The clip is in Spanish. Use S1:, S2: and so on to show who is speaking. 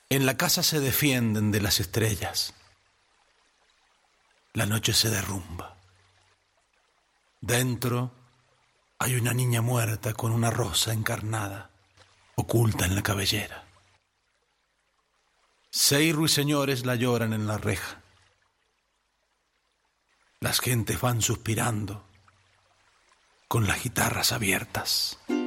S1: En la casa se defienden de las estrellas. La noche se derrumba. Dentro hay una niña muerta con una rosa encarnada, oculta en la cabellera. 6 ruiseñores la lloran en la reja. Las gentes van suspirando con las guitarras abiertas.